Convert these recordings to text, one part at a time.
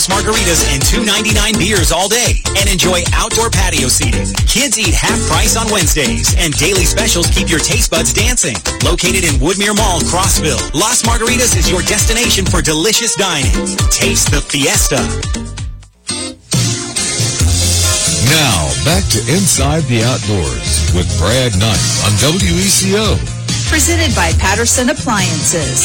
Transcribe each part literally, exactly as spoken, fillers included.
margaritas and two ninety-nine beers all day and enjoy outdoor patio seating. Kids eat half price on Wednesdays and daily specials keep your taste buds dancing. Located in Woodmere Mall, Crossville, Las Margaritas is your destination for delicious dining. Taste the fiesta. Now, back to Inside the Outdoors with Brad Knight on W E C O. Presented by Patterson Appliances.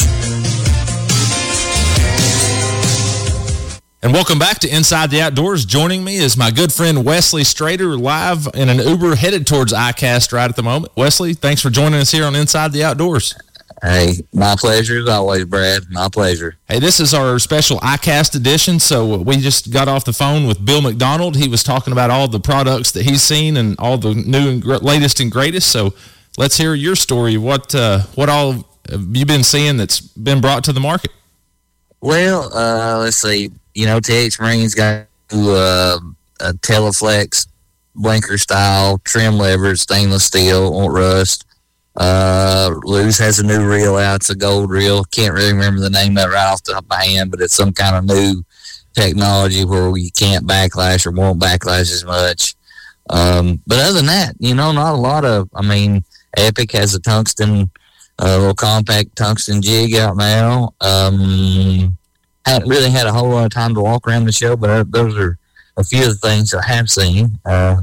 And welcome back to Inside the Outdoors. Joining me is my good friend Wesley Strader, live in an Uber headed towards ICAST right at the moment. Wesley, thanks for joining us here on Inside the Outdoors. Hey, my pleasure as always, Brad. My pleasure. Hey, this is our special ICAST edition, so we just got off the phone with Bill McDonald. He was talking about all the products that he's seen and all the new and gr- latest and greatest, so let's hear your story. What uh, what all have you been seeing that's been brought to the market? Well, uh, let's see. You know, T X Marine's got uh, a Teleflex blinker style, trim levers, stainless steel, won't rust. Uh, Lew's has a new reel out. It's a gold reel. Can't really remember the name of it right off the top of my hand, but it's some kind of new technology where you can't backlash or won't backlash as much. Um, but other than that, you know, not a lot of, I mean, Epic has a tungsten, uh, little compact tungsten jig out now. Um, haven't really had a whole lot of time to walk around the show, but uh, those are a few of the things I have seen. Uh,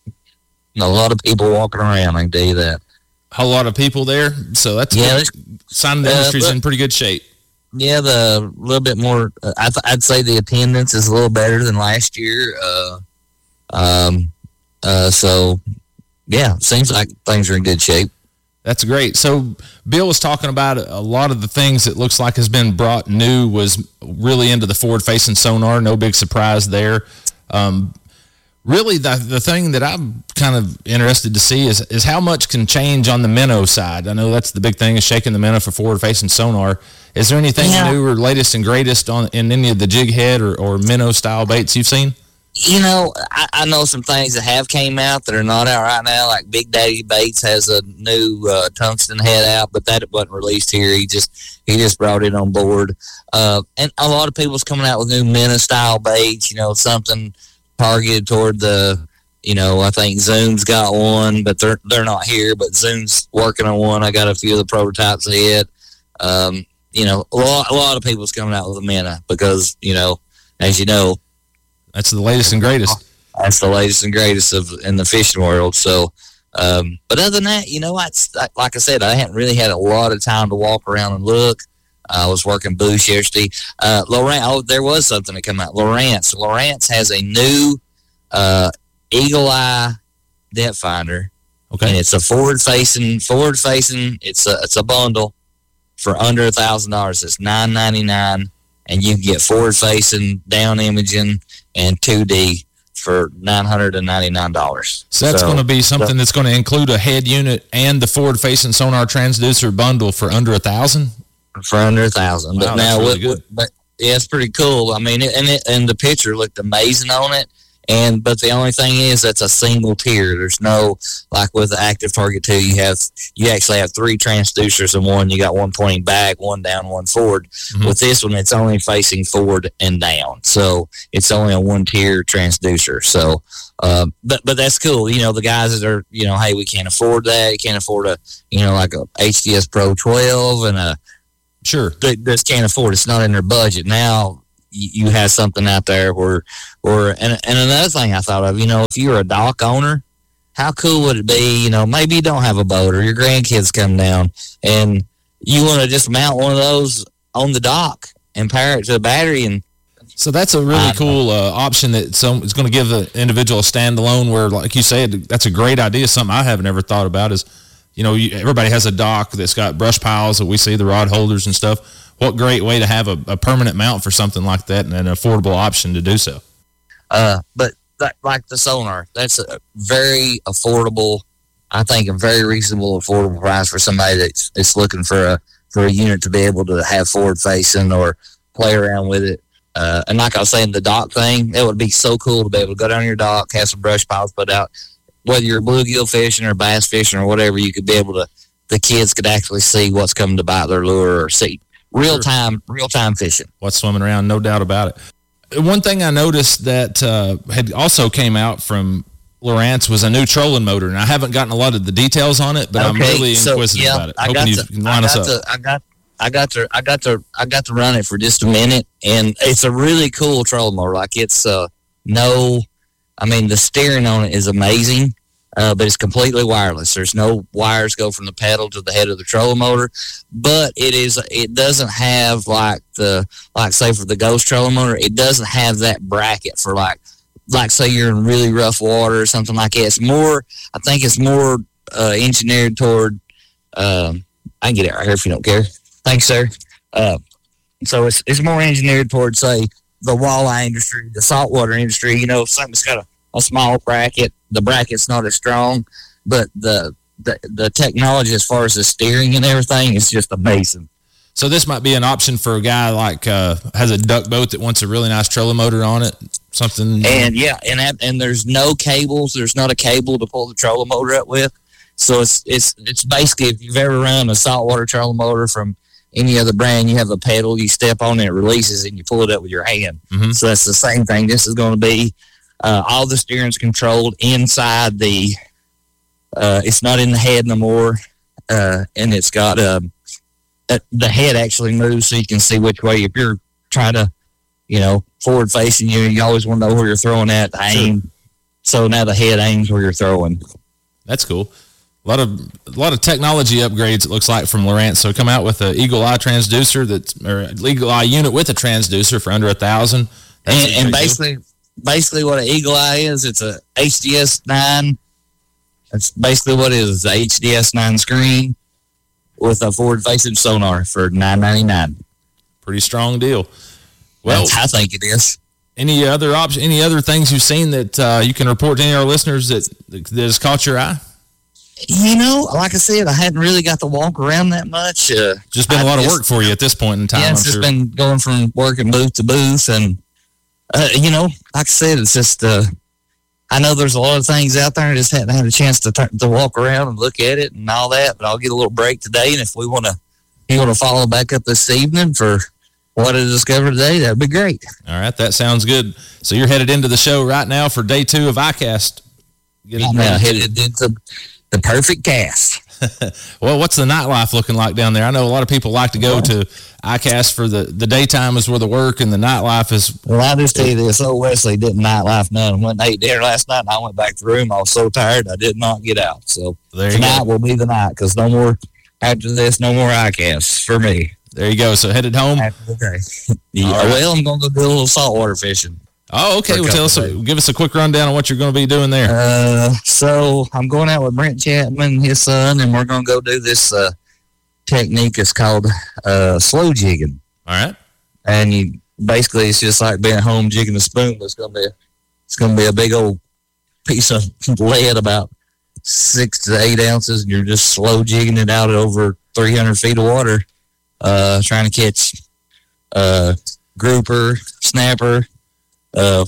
a lot of people walking around, I can tell you that. A whole lot of people there, so that's yeah, good. Sign the industry's uh, but, in pretty good shape. Yeah, the little bit more. Uh, I th- I'd say the attendance is a little better than last year. Uh, um, uh, so yeah, seems like things are in good shape. That's great. So Bill was talking about a lot of the things that looks like has been brought new was really into the forward-facing sonar. No big surprise there. Um, Really, the the thing that I'm kind of interested to see is is how much can change on the minnow side. I know that's the big thing is shaking the minnow for forward-facing sonar. Is there anything yeah. new or latest and greatest on in any of the jig head or, or minnow-style baits you've seen? You know, I, I know some things that have came out that are not out right now. Like Big Daddy Baits has a new uh, tungsten head out, but that wasn't released here. He just he just brought it on board. Uh, and a lot of people's coming out with new minnow-style baits. You know, something targeted toward the, you know, I think Zoom's got one, but they're they're not here, but Zoom's working on one. I got a few of the prototypes ahead. Um, you know, a lot, a lot of people's coming out with a minnow because, you know, as you know, that's the latest and greatest. That's the latest and greatest of in the fishing world. So, um, but other than that, you know, I, like I said, I hadn't really had a lot of time to walk around and look. I was working booths yesterday. Uh, Lowrance, oh, there was something that came out. Lowrance. Lowrance has a new uh, Eagle Eye depth finder. Okay. And it's a forward facing, forward facing. It's a it's a bundle for under a thousand dollars. It's nine ninety nine, and you can get forward facing, down imaging, and two D for nine hundred and ninety nine dollars. So that's so, going to be something so, that's going to include a head unit and the forward facing sonar transducer bundle for under a thousand. For under a thousand, wow, but now, really what, what, but yeah, it's pretty cool. I mean, it, and it, and the picture looked amazing on it. And but the only thing is, that's a single tier. There's no like with the Active Target two, you have you actually have three transducers in one. You got one pointing back, one down, one forward. Mm-hmm. With this one, it's only facing forward and down, so it's only a one tier transducer. So, uh, but but that's cool. You know, the guys that are you know, hey, we can't afford that. You can't afford a you know like a H D S Pro twelve and a Sure. They just can't afford it. It's not in their budget. Now you, you have something out there where, where and, and another thing I thought of, you know, if you're a dock owner, how cool would it be, you know, maybe you don't have a boat or your grandkids come down and you want to just mount one of those on the dock and pair it to a battery. And so that's a really cool uh, option that some is going to give the individual a standalone where, like you said, that's a great idea. Something I haven't ever thought about is, you know, you, everybody has a dock that's got brush piles that we see, the rod holders and stuff. What great way to have a, a permanent mount for something like that and an affordable option to do so. Uh, but that, like the sonar, that's a very affordable, I think a very reasonable, affordable price for somebody that's, that's looking for a for a unit to be able to have forward facing or play around with it. Uh, and like I was saying, the dock thing, it would be so cool to be able to go down your dock, have some brush piles put out. Whether you're bluegill fishing or bass fishing or whatever, you could be able to, the kids could actually see what's coming to bite their lure or see real time, real time fishing. What's swimming around, no doubt about it. one thing I noticed that uh, had also came out from Lowrance was a new trolling motor, and I haven't gotten a lot of the details on it, but okay, I'm really so, inquisitive yeah, about it. I Hoping got you to, can line I us got up. To, I got, I got to, I got to, I got to run it for just a minute, and it's a really cool trolling motor. Like it's uh, no, I mean the steering on it is amazing, uh, but it's completely wireless. There's no wires go from the pedal to the head of the trolling motor, but it is, it doesn't have like the, like say for the Ghost trolling motor, it doesn't have that bracket for like. Like say you're in really rough water or something like that. It's more, I think it's more uh, engineered toward, um, I can get it right here if you don't care. Thanks, sir. Uh, so it's it's more engineered toward, say, the walleye industry, the saltwater industry. You know, if something's got a, a small bracket, the bracket's not as strong, but the, the, the technology as far as the steering and everything is just amazing. So this might be an option for a guy like uh, has a duck boat that wants a really nice trolling motor on it. Something, and yeah, and that, and there's no cables. There's not a cable to pull the trolling motor up with. So it's it's it's basically if you've ever run a saltwater trolling motor from any other brand, you have a pedal, you step on it, it releases, and you pull it up with your hand. Mm-hmm. So that's the same thing. This is going to be uh, all the steering's controlled inside the. Uh, it's not in the head no more, uh, and it's got um, uh, the head actually moves so you can see which way if you're trying to. You know, forward facing you, you always want to know where you're throwing at to aim. Sure. So now the head aims where you're throwing. That's cool. A lot of a lot of technology upgrades, it looks like, from Lowrance. So come out with an Eagle Eye transducer that's or Eagle Eye unit with a transducer for under a thousand. And, and basically, deal. basically what an Eagle Eye is, it's a H D S nine. That's basically what it is. It's a H D S nine screen with a forward facing sonar for nine ninety-nine. Pretty strong deal. Well, That's, I think it is. Any other option? Any other things you've seen that uh, you can report to any of our listeners that that has caught your eye? You know, like I said, I hadn't really got to walk around that much. Uh, just been a lot just, of work for you at this point in time. Yeah, it's I'm just sure. been going from working booth to booth, and uh, you know, like I said, it's just. Uh, I know there's a lot of things out there. I just hadn't had a chance to t- to walk around and look at it and all that. But I'll get a little break today, and if we want to, you want to follow back up this evening for. What I discovered today, that'd be great. All right, that sounds good. So you're headed into the show right now for day two of iCast. Get it now headed into the perfect cast. Well, what's the nightlife looking like down there? I know a lot of people like to go to iCast for the, the daytime is where the work and the nightlife is. Well, I just tell you this, old Wesley didn't nightlife none. I went and ate dinner last night, and I went back to the room. I was so tired, I did not get out. So tonight go. will be the night, because no more, after this, no more iCasts for me. There you go. So headed home. Okay. Yeah, right. Well, I'm going to go do a little saltwater fishing. Oh, okay. Well, tell us, give us a quick rundown on what you're going to be doing there. Uh, so I'm going out with Brent Chapman, his son, and we're going to go do this uh, technique. It's called uh, slow jigging. All right. And you basically it's just like being home jigging a spoon, but it's going to be a, it's going to be a big old piece of lead about six to eight ounces, and you're just slow jigging it out at over three hundred feet of water. Uh, trying to catch uh, grouper, snapper, uh,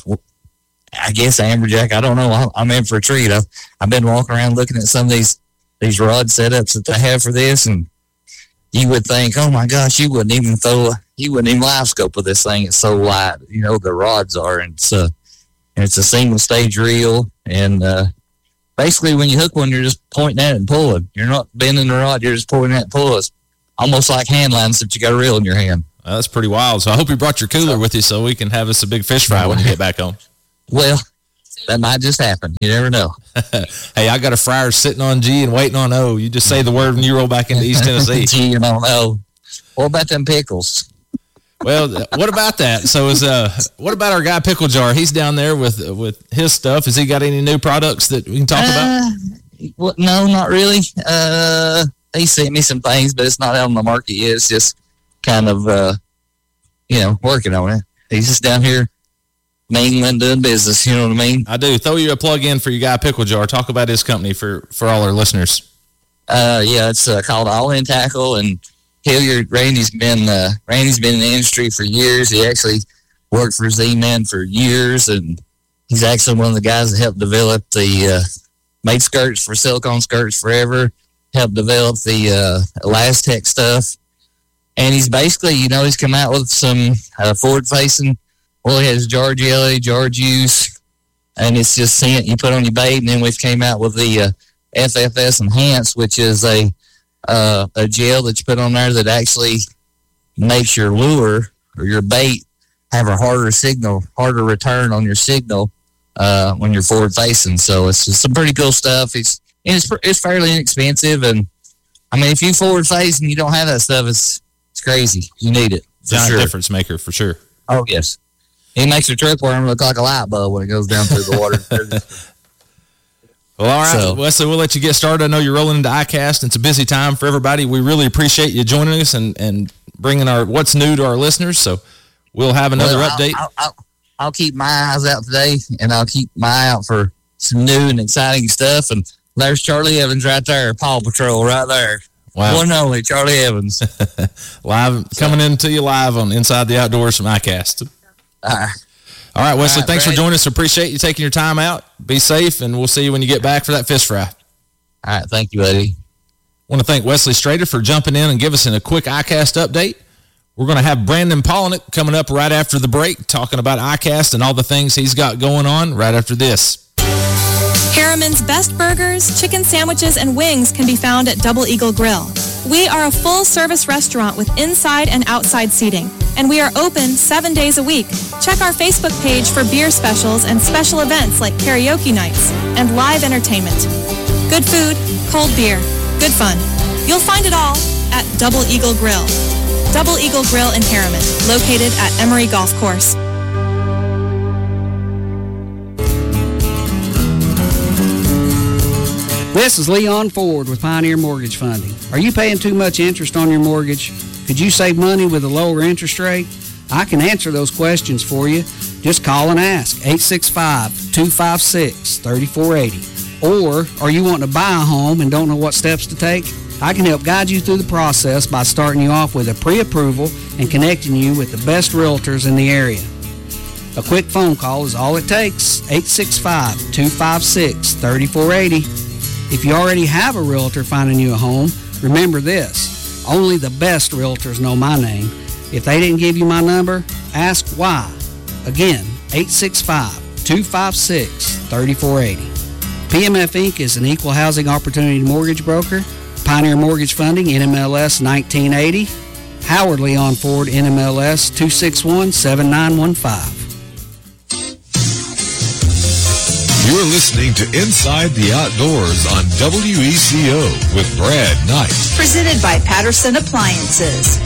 I guess amberjack. I don't know. I'm in for a treat. I've, I've been walking around looking at some of these these rod setups that they have for this, and you would think, oh my gosh, you wouldn't even throw, you wouldn't even live scope with this thing. It's so light, you know, the rods are, and it's a, and it's a single stage reel, and uh, basically when you hook one, you're just pointing at it and pulling. You're not bending the rod, you're just pointing at it and pulling. It's almost like hand lines that you got a reel in your hand. Well, that's pretty wild. So I hope you brought your cooler with you so we can have us a big fish fry when you get back home. Well, that might just happen. You never know. Hey, I got a fryer sitting on G and waiting on O. You just say the word when you roll back into East Tennessee. G and on O. What about them pickles? Well, what about that? So is uh, what about our guy Pickle Jar? He's down there with with his stuff. Has he got any new products that we can talk uh, about? Well, no, not really. Uh, he sent me some things, but it's not out on the market yet. It's just kind of, uh, you know, working on it. He's just down here mainland doing business. You know what I mean? I do. Throw you a plug in for your guy Pickle Jar. Talk about his company for, for all our listeners. Uh, yeah, it's uh, called All In Tackle, and Hilliard Randy's been uh, Randy's been in the industry for years. He actually worked for Z-Man for years, and he's actually one of the guys that helped develop the uh, made skirts for Silicone Skirts Forever. Helped develop the uh, Elastec stuff, and he's basically, you know, he's come out with some uh, forward-facing well, it has jar jelly, jar juice, and it's just scent you put on your bait. And then we've came out with the uh, F F S Enhance, which is a uh, a gel that you put on there that actually makes your lure or your bait have a harder signal, harder return on your signal uh, when you're forward facing. So it's just some pretty cool stuff. It's and it's it's fairly inexpensive, and I mean, if you forward face and you don't have that stuff, it's it's crazy. You need it. Giant sure. difference maker for sure. Oh yes, it makes your trick worm look like a light bulb when it goes down through the water. Well, all right, So- Wesley, we'll let you get started. I know you're rolling into iCast. It's a busy time for everybody. We really appreciate you joining us and, and bringing our what's new to our listeners. So we'll have another Well, update. I'll, I'll, I'll, I'll keep my eyes out today, and I'll keep my eye out for some new and exciting stuff. And there's Charlie Evans right there, Paw Patrol right there. Wow. One and only Charlie Evans. Live coming into you live on Inside the Outdoors from iCast. All right. All right, Wesley, All right, thanks Brad. for joining us. Appreciate you taking your time out. Be safe, and we'll see you when you get back for that fish fry. All right. Thank you, Eddie. I want to thank Wesley Strader for jumping in and give us a quick iCast update. We're going to have Brandon Polnick coming up right after the break, talking about iCast and all the things he's got going on right after this. Harriman's best burgers, chicken sandwiches, and wings can be found at Double Eagle Grill. We are a full-service restaurant with inside and outside seating, and we are open seven days a week. Check our Facebook page for beer specials and special events like karaoke nights and live entertainment. Good food, cold beer, good fun. You'll find it all at Double Eagle Grill. Double Eagle Grill in Harriman, located at Emery Golf Course. This is Leon Ford with Pioneer Mortgage Funding. Are you paying too much interest on your mortgage? Could you save money with a lower interest rate? I can answer those questions for you. Just call and ask, eight six five, two five six, three four eight zero. Or are you wanting to buy a home and don't know what steps to take? I can help guide you through the process by starting you off with a pre-approval and connecting you with the best realtors in the area. A quick phone call is all it takes, eight six five, two five six, three four eight zero. If you already have a realtor finding you a home, remember this, only the best realtors know my name. If they didn't give you my number, ask why. Again, eight six five, two five six, three four eight zero. P M F Incorporated is an equal housing opportunity mortgage broker. Pioneer Mortgage Funding, N M L S nineteen eighty. Howard Leon Ford, N M L S two six one, seven nine one five. You're listening to Inside the Outdoors on W E C O with Brad Knight. Presented by Patterson Appliances.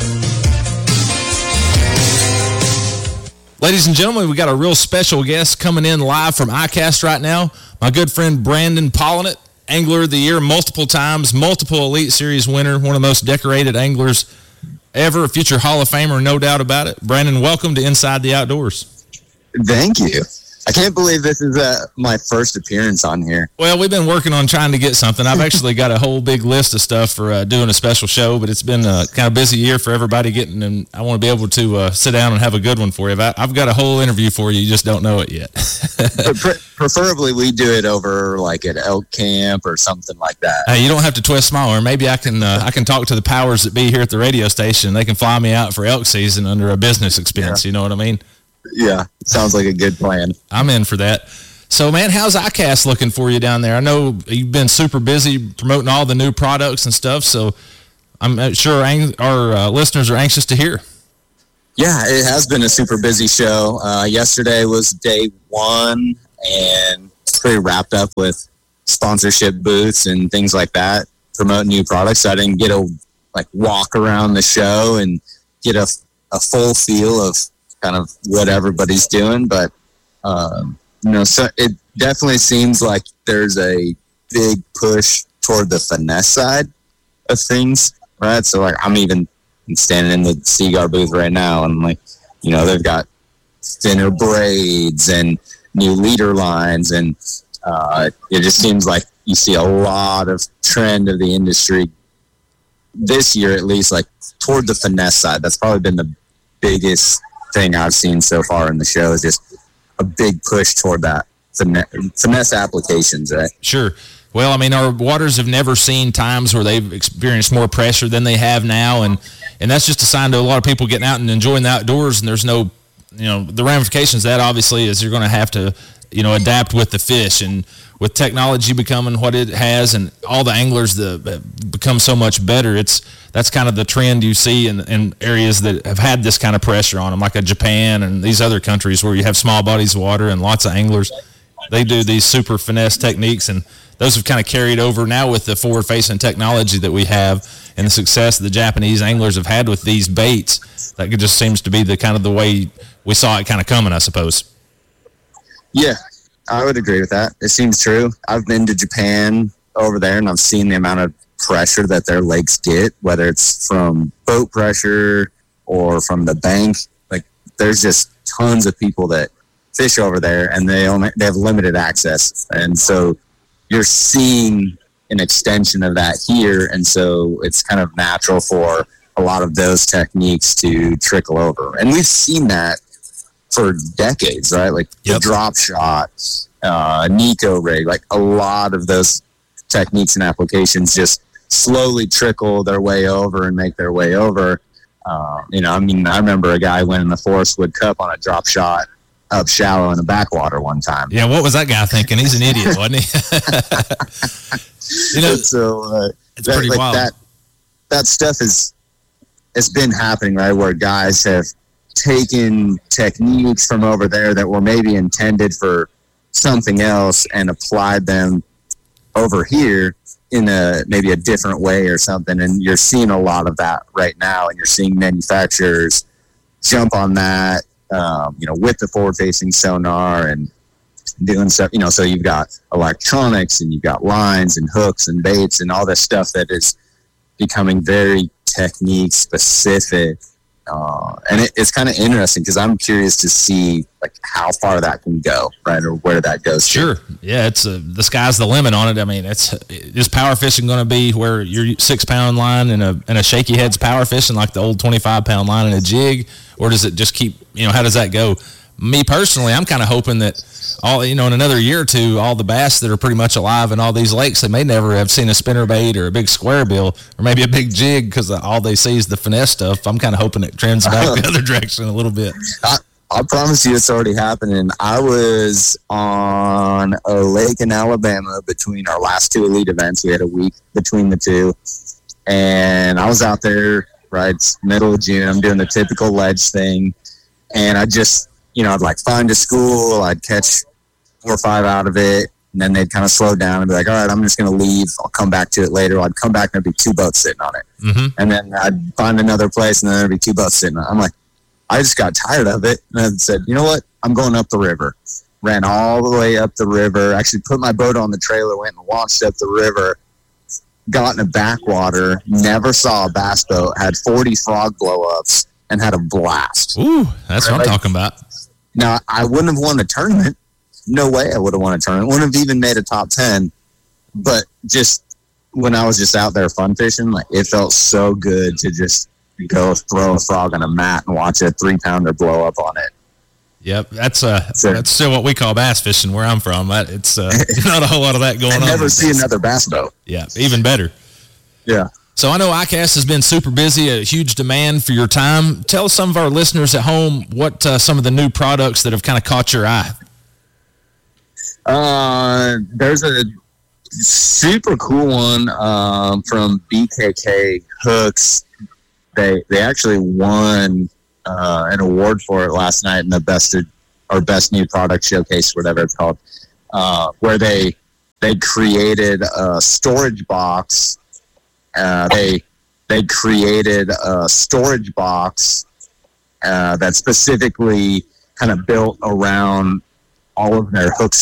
Ladies and gentlemen, we got a real special guest coming in live from iCast right now. My good friend Brandon Polnick, Angler of the Year multiple times, multiple Elite Series winner, one of the most decorated anglers ever, a future Hall of Famer, no doubt about it. Brandon, welcome to Inside the Outdoors. Thank you. I can't believe this is uh, my first appearance on here. Well, we've been working on trying to get something. I've actually got a whole big list of stuff for uh, doing a special show, but it's been a kind of busy year for everybody getting, and I want to be able to uh, sit down and have a good one for you. I've got a whole interview for you. You just don't know it yet. Pre- preferably we do it over like at elk camp or something like that. Hey, you don't have to twist smaller. Maybe I can uh, I can talk to the powers that be here at the radio station. They can fly me out for elk season under a business expense. Yeah. You know what I mean? Yeah, sounds like a good plan. I'm in for that. So, man, how's iCast looking for you down there? I know you've been super busy promoting all the new products and stuff, so I'm sure our uh, listeners are anxious to hear. Yeah, it has been a super busy show. Uh, yesterday was day one, and it's pretty wrapped up with sponsorship booths and things like that, promoting new products. So I didn't get to like walk around the show and get a, a full feel of kind of what everybody's doing, but um, you know, so it definitely seems like there's a big push toward the finesse side of things, right? So like I'm even standing in the Seaguar booth right now, and like, you know, they've got thinner braids and new leader lines, and uh, it just seems like you see a lot of trend of the industry this year, at least, like toward the finesse side. That's probably been the biggest thing I've seen so far in the show, is just a big push toward that finesse applications, right? Sure. Well, I mean, our waters have never seen times where they've experienced more pressure than they have now, and and that's just a sign to a lot of people getting out and enjoying the outdoors, and there's no you know, the ramifications of that obviously is you're going to have to, you know, adapt with the fish, and with technology becoming what it has and all the anglers that become so much better, it's that's kind of the trend you see in, in areas that have had this kind of pressure on them, like a Japan and these other countries where you have small bodies of water and lots of anglers. They do these super finesse techniques, and those have kind of carried over now with the forward-facing technology that we have and the success the Japanese anglers have had with these baits. That just seems to be the kind of the way we saw it kind of coming, I suppose. Yeah, I would agree with that. It seems true. I've been to Japan over there, and I've seen the amount of pressure that their lakes get, whether it's from boat pressure or from the bank. Like, there's just tons of people that fish over there, and they only they have limited access, and so you're seeing an extension of that here, and so it's kind of natural for a lot of those techniques to trickle over, and we've seen that for decades, right? Like yep. the drop shots, uh, Nico rig, like a lot of those techniques and applications just slowly trickle their way over and make their way over. Uh, you know, I mean, I remember a guy winning the Forest Wood Cup on a drop shot up shallow in a backwater one time. Yeah, what was that guy thinking? He's an idiot, wasn't he? You know, so uh, it's that, pretty like wild. That, that stuff is, it's been happening, right, where guys have taken techniques from over there that were maybe intended for something else and applied them over here in a maybe a different way or something, and you're seeing a lot of that right now, and you're seeing manufacturers jump on that, um, you know, with the forward-facing sonar and doing stuff, you know, so you've got electronics and you've got lines and hooks and baits and all this stuff that is becoming very technique specific. Uh, and it, it's kind of interesting because I'm curious to see like how far that can go, right, or where that goes. Sure, to. yeah, it's uh, the sky's the limit on it. I mean, it's is power fishing going to be where your six pound line and a and a shaky head's power fishing like the old twenty-five pound line and a jig, or does it just keep, you know, how does that go? Me personally, I'm kind of hoping that all, you know, in another year or two, all the bass that are pretty much alive in all these lakes, they may never have seen a spinner bait or a big square bill or maybe a big jig because all they see is the finesse stuff. I'm kind of hoping it trends back the other direction a little bit. I, I promise you it's already happening. I was on a lake in Alabama between our last two elite events. We had a week between the two, and I was out there, right, it's middle of June. I'm doing the typical ledge thing, and I just, you know, I'd like find a school, I'd catch four or five out of it, and then they'd kind of slow down and be like, all right, I'm just going to leave. I'll come back to it later. I'd come back and there'd be two boats sitting on it. Mm-hmm. And then I'd find another place and then there'd be two boats sitting on it. I'm like, I just got tired of it. And I said, you know what? I'm going up the river. Ran all the way up the river. Actually put my boat on the trailer, went and launched up the river, got in a backwater, never saw a bass boat, had forty frog blow-ups, and had a blast. Ooh, that's what I'm talking about. Now, I wouldn't have won a tournament. No way I would have won a tournament. Wouldn't have even made a top ten. But just when I was just out there fun fishing, like it felt so good to just go throw a frog on a mat and watch a three-pounder blow up on it. Yep, that's uh, so, that's still what we call bass fishing where I'm from. It's uh, not a whole lot of that going on. I never see another bass boat. Yeah, even better. Yeah. So I know iCast has been super busy, a huge demand for your time. Tell some of our listeners at home what uh, some of the new products that have kind of caught your eye. Uh, there's a super cool one um, from B K K Hooks. They they actually won uh, an award for it last night in the best of, or best new product showcase, whatever it's called, uh, where they they created a storage box. Uh, they they created a storage box uh, that specifically kind of built around all of their hooks